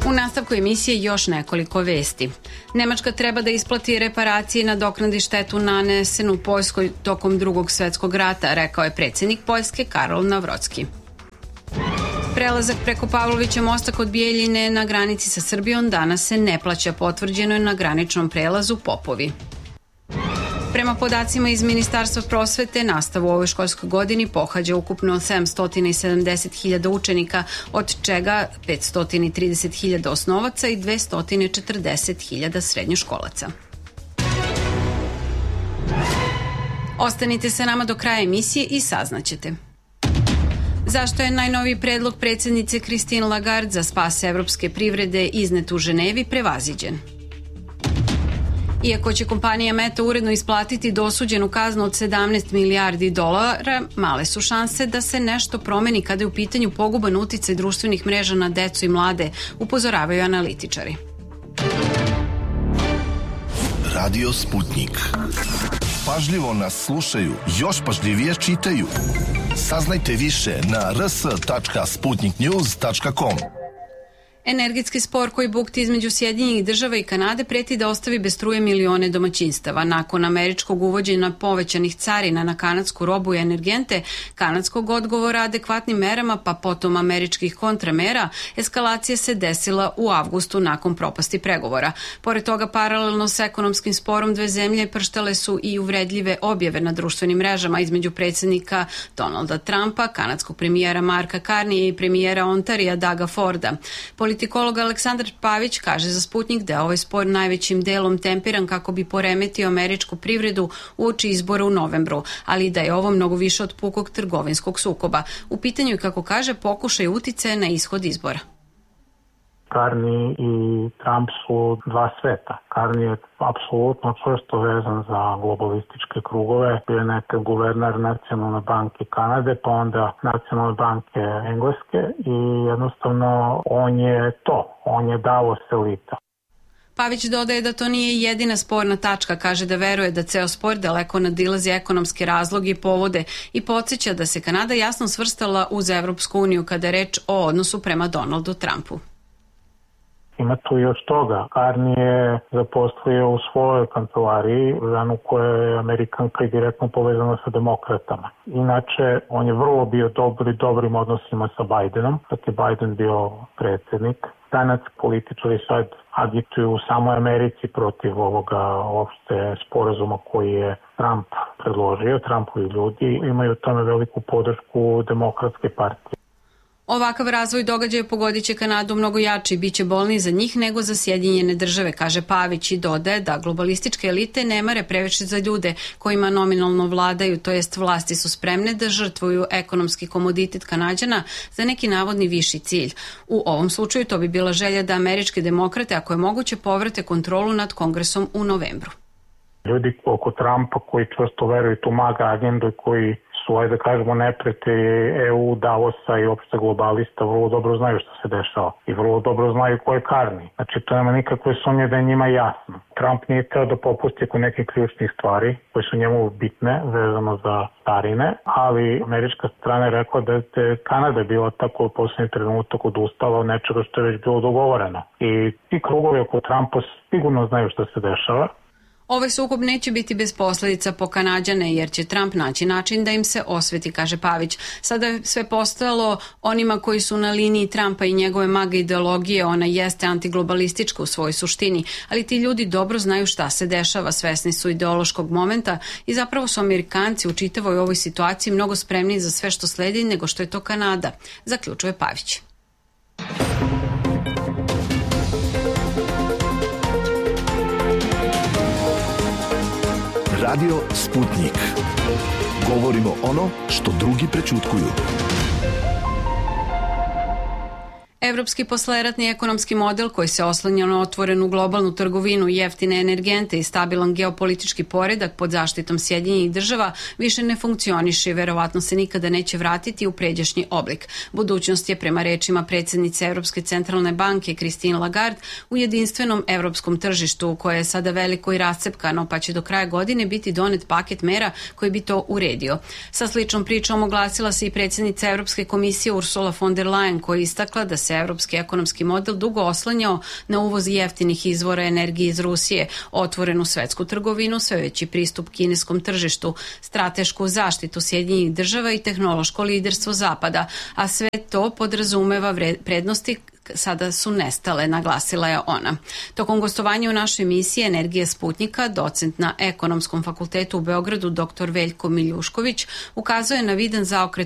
U nastavku emisije još nekoliko vesti. Nemačka treba da isplati reparacije i nadoknadi štetu nanesenu Poljskoj tokom Drugog svetskog rata, rekao je predsjednik Poljske Karol Navrocki. Prelazak preko Pavlovića mosta kod Bijeljine na granici sa Srbijom danas se ne plaća, potvrđeno je na graničnom prelazu Popovi. Prema podacima iz Ministarstva prosvete, nastavu u ovoj školskoj godini pohađa ukupno 770.000 učenika, od čega 530.000 osnovaca i 240.000 srednjoškolaca. Ostanite sa nama do kraja emisije i saznaćete. Zašto je najnoviji predlog predsjednice Christine Lagarde za spas evropske privrede iznet u Ženevi prevaziđen? Iako će kompanija Meta uredno isplatiti dosuđenu kaznu od 17 milijardi dolara, male su šanse da se nešto promeni kada je u pitanju poguban uticaj društvenih mreža na decu i mlade, upozoravaju analitičari. Radio Sputnik. Pažljivo nas slušaju, još pažljivije čitaju. Saznajte više na rs.sputniknews.com. Energetski spor koji bukti između Sjedinjenih država i Kanade preti da ostavi bez struje milione domaćinstava. Nakon američkog uvođenja povećanih carina na kanadsku robu i energente, kanadskog odgovora adekvatnim merama, pa potom američkih kontramera, eskalacija se desila u avgustu nakon propasti pregovora. Pored toga, paralelno s ekonomskim sporom, dve zemlje prštale su i uvredljive objave na društvenim mrežama između predsjednika Donalda Trumpa, kanadskog premijera Marka Carneyja i premijera Ontarija Douga Forda. Politikolog Aleksandar Pavić kaže za Sputnik da je ovaj spor najvećim delom tempiran kako bi poremetio američku privredu uoči izbora u novembru, ali da je ovo mnogo više od pukog trgovinskog sukoba. U pitanju je, kako kaže, pokušaj uticaja na ishod izbora. Carney i Trump su dva sveta. Carney je apsolutno čvrsto vezan za globalističke krugove. Bio je nekad guverner Nacionalne banke Kanade, pa onda Nacionalne banke Engleske i jednostavno on je to. On je Davos elita. Pavić dodaje da to nije jedina sporna tačka, kaže da veruje da ceo spor daleko nadilazi ekonomske razloge i povode i podsjeća da se Kanada jasno svrstala uz Evropsku uniju kada je reč o odnosu prema Donaldu Trumpu. Ima tu još toga. Carney je zaposlio u svojoj kancelariji ženu koja je Amerikanka i direktno povezana sa demokratama. Inače, on je vrlo bio dobrim odnosima sa Bidenom, dok je Biden bio predsjednik. Danas političari sad agituju u samoj Americi protiv ovoga opšte sporazuma koji je Trump predložio. Trumpovi ljudi imaju u tome veliku podršku Demokratske partije. Ovakav razvoj događaja pogodit će Kanadu mnogo jače i bit će bolniji za njih nego za Sjedinjene države, kaže Pavić i dodaje da globalističke elite ne mare previše za ljude kojima nominalno vladaju, to jest vlasti su spremne da žrtvuju ekonomski komoditet Kanađana za neki navodni viši cilj. U ovom slučaju to bi bila želja da američke demokrate, ako je moguće, povrate kontrolu nad Kongresom u novembru. Ljudi oko Trumpa koji čvrsto veruju tu maga agendu i koji su, ajde da kažemo, neprijatelji EU, Davosa i opšte globalista, vrlo dobro znaju što se dešava i vrlo dobro znaju ko je Carney. Znači, to nema nikakve sumnje da je njima jasno. Trump nije teo da popusti kod nekih ključnih stvari koje su njemu bitne, vezano za carine, ali američka strana je rekla da je Kanada bila tako u posljednji trenutak odustala od nečega što je već bilo dogovoreno. I ti krugovi oko Trumpa sigurno znaju što se dešava. Ovaj sukob neće biti bez posljedica po Kanađane, jer će Trump naći način da im se osveti, kaže Pavić. Sada je sve postalo onima koji su na liniji Trumpa i njegove maga ideologije. Ona jeste antiglobalistička u svojoj suštini, ali ti ljudi dobro znaju šta se dešava, svesni su ideološkog momenta i zapravo su Amerikanci u čitavoj ovoj situaciji mnogo spremniji za sve što sledi nego što je to Kanada, zaključuje Pavić. Radio Sputnik. Govorimo ono što drugi prećutkuju. Evropski posleratni ekonomski model koji se oslanja na otvorenu globalnu trgovinu, jeftine energente i stabilan geopolitički poredak pod zaštitom Sjedinjenih država više ne funkcioniše i verovatno se nikada neće vratiti u pređašnji oblik. Budućnost je, prema rečima predsjednice Evropske centralne banke Christine Lagarde, u jedinstvenom evropskom tržištu koje je sada veliko i rascepkano, pa će do kraja godine biti donet paket mera koji bi to uredio. Sa sličnom pričom oglasila se i predsjednica Evropske komisije Ursula von der Leyen, koja je istakla da se evropski ekonomski model dugo oslanjao na uvoz jeftinih izvora energije iz Rusije, otvorenu svetsku trgovinu, sve veći pristup kineskom tržištu, stratešku zaštitu Sjedinjenih država i tehnološko liderstvo Zapada, a sve to podrazumeva prednosti sada su nestale, naglasila je ona. Tokom gostovanja u našoj emisiji Energija Sputnjika, docent na Ekonomskom fakultetu u Beogradu dr. Veljko Miljušković ukazuje na vidan zaokret